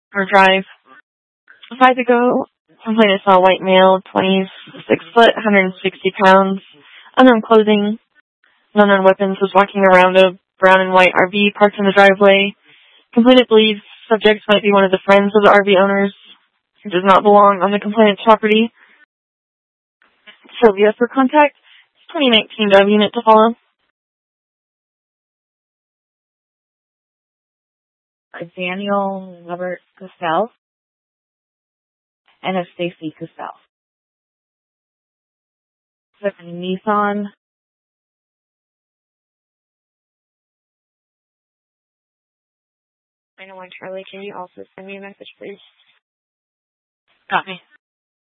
or drive. 5 ago, complainant saw a white male, 26 foot, 160 pounds, unknown clothing, unknown weapons, was walking around a brown and white RV parked in the driveway. Complainant believes subjects might be one of the friends of the RV owners who does not belong on the complainant's property. Sylvia for contact. 2019 Dove unit to follow. Daniel Robert Costell and a Stacy Costell. It's a Nissan. I know, Charlie. Can you also send me a message, please? Got me.